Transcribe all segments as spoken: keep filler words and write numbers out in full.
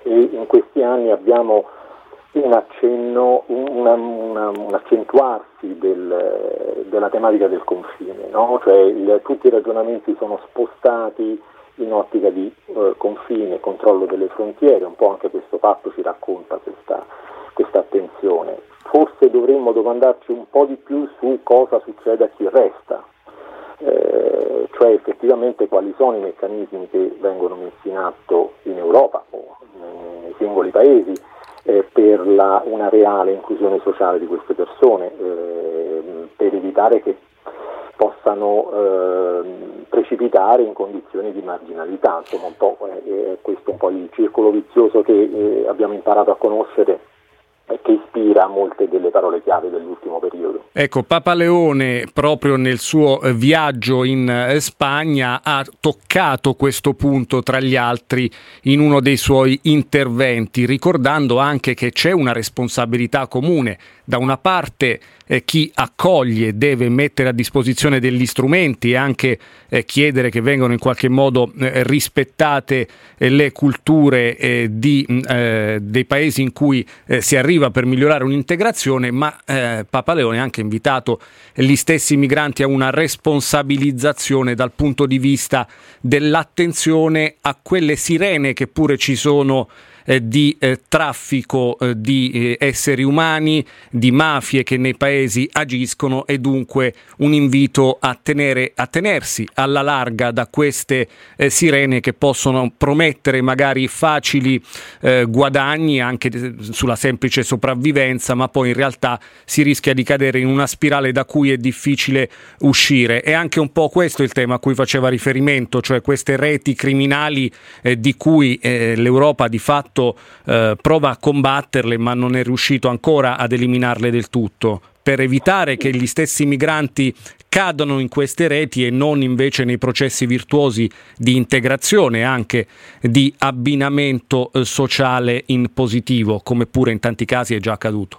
e in questi anni abbiamo un accenno, una, una, un accentuarsi del, della tematica del confine, no? Cioè il, tutti i ragionamenti sono spostati in ottica di eh, confine, controllo delle frontiere, un po' anche questo fatto ci racconta questa, questa attenzione. Forse dovremmo domandarci un po' di più su cosa succede a chi resta, eh, cioè effettivamente quali sono i meccanismi che vengono messi in atto in Europa o nei singoli paesi eh, per la, una reale inclusione sociale di queste persone, eh, per evitare che possano eh, precipitare in condizioni di marginalità. Insomma, un po', eh, questo è un po' il circolo vizioso che eh, abbiamo imparato a conoscere e che ispira molte delle parole chiave dell'ultimo periodo. Ecco, Papa Leone proprio nel suo viaggio in Spagna ha toccato questo punto tra gli altri in uno dei suoi interventi, ricordando anche che c'è una responsabilità comune. Da una parte eh, chi accoglie deve mettere a disposizione degli strumenti e anche eh, chiedere che vengano in qualche modo eh, rispettate eh, le culture eh, di, eh, dei paesi in cui eh, si arriva per migliorare un'integrazione, ma eh, Papa Leone ha anche invitato gli stessi migranti a una responsabilizzazione dal punto di vista dell'attenzione a quelle sirene che pure ci sono Eh, di eh, traffico eh, di eh, esseri umani, di mafie che nei paesi agiscono, e dunque un invito a tenere a tenersi alla larga da queste eh, sirene che possono promettere magari facili eh, guadagni anche de- sulla semplice sopravvivenza, ma poi in realtà si rischia di cadere in una spirale da cui è difficile uscire. È anche un po' questo il tema a cui faceva riferimento, cioè queste reti criminali eh, di cui eh, l'Europa di fatto Eh, prova a combatterle, ma non è riuscito ancora ad eliminarle del tutto, per evitare che gli stessi migranti cadano in queste reti e non invece nei processi virtuosi di integrazione, anche di abbinamento eh, sociale in positivo, come pure in tanti casi è già accaduto.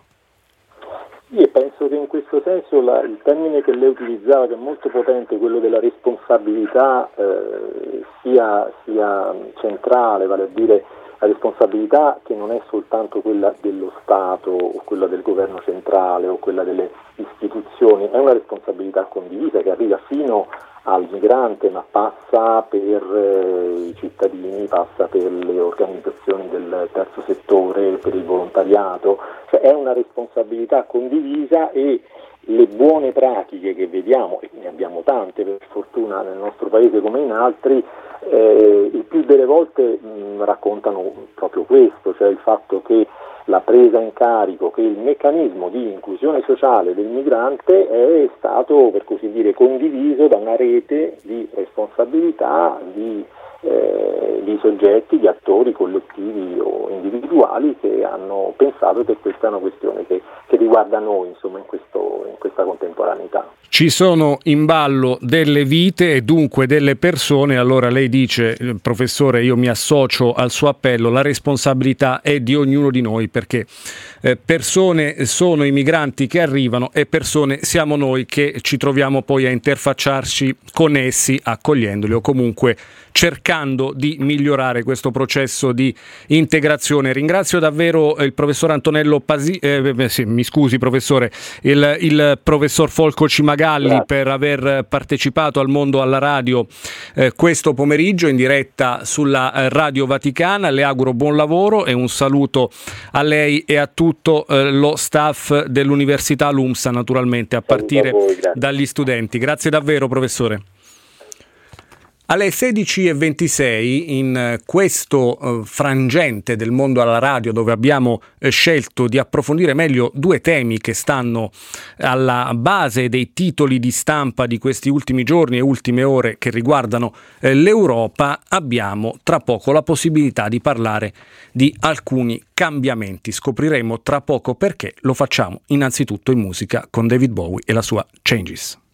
Io penso che in questo senso la, il termine che lei utilizzava, che è molto potente, quello della responsabilità, eh, sia, sia centrale, vale a dire la responsabilità che non è soltanto quella dello Stato o quella del governo centrale o quella delle istituzioni, è una responsabilità condivisa che arriva fino al migrante, ma passa per eh, i cittadini, passa per le organizzazioni del terzo settore, per il volontariato, cioè è una responsabilità condivisa, e le buone pratiche che vediamo, e ne abbiamo tante per fortuna nel nostro paese come in altri, eh, il più delle volte mh, raccontano proprio questo, cioè il fatto che la presa in carico, che il meccanismo di inclusione sociale del migrante è stato, per così dire, condiviso da una rete di responsabilità, di, eh, di soggetti, di attori collettivi o individuali che hanno pensato che questa è una questione che, che riguarda noi, insomma, in, questo, in questa contemporaneità. Ci sono in ballo delle vite e dunque delle persone. Allora lei dice, professore, io mi associo al suo appello, la responsabilità è di ognuno di noi, perché eh, persone sono i migranti che arrivano e persone siamo noi che ci troviamo poi a interfacciarci con essi, accogliendoli o comunque cercando di migliorare questo processo di integrazione. Ringrazio davvero il professor Antonello Pasi, eh, sì, mi scusi professore, il, il professor Folco Cimagalli, grazie, per aver partecipato al Mondo alla Radio eh, questo pomeriggio in diretta sulla eh, Radio Vaticana. Le auguro buon lavoro e un saluto a lei e a tutto eh, lo staff dell'Università LUMSA, naturalmente a partire a voi, dagli studenti. Grazie davvero professore. Alle sedici e ventisei, in questo eh, frangente del Mondo alla Radio, dove abbiamo eh, scelto di approfondire meglio due temi che stanno alla base dei titoli di stampa di questi ultimi giorni e ultime ore che riguardano eh, l'Europa, abbiamo tra poco la possibilità di parlare di alcuni cambiamenti. Scopriremo tra poco perché. Lo facciamo innanzitutto in musica con David Bowie e la sua Changes.